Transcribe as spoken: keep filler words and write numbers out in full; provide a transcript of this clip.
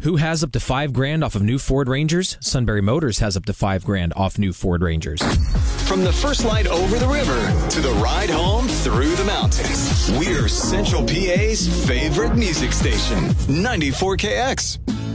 Who has up to five grand off of new Ford Rangers? Sunbury Motors has up to five grand off new Ford Rangers. From the first light over the river to the ride home through the mountains, we're Central P A's favorite music station, ninety-four K X.